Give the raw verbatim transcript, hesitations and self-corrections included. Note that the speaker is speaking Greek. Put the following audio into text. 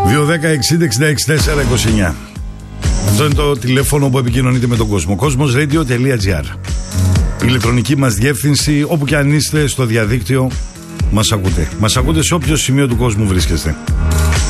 δύο δέκα εξήντα εξήντα έξι τέσσερα είκοσι εννιά. Αυτό είναι το τηλέφωνο που επικοινωνείτε με τον κόσμο. Cosmosradio.gr. Η ηλεκτρονική μας διεύθυνση, όπου και αν είστε στο διαδίκτυο, μας ακούτε. Μας ακούτε σε όποιο σημείο του κόσμου βρίσκεστε.